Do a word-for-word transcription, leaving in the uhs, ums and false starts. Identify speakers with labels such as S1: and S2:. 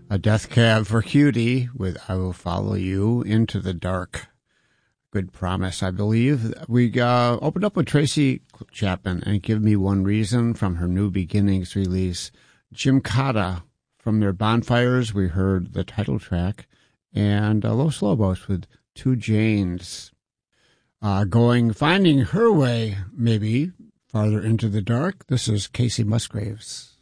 S1: A Death Cab for Cutie with I Will Follow You Into the Dark. Good promise, I believe. We uh, opened up with Tracy Chapman and Give Me One Reason from her New Beginnings release. Jim Cotta from their Bonfires, we heard the title track. And uh, Los Lobos with Two Janes. Uh, going, finding her way, maybe, farther into the dark. This is Casey Musgraves.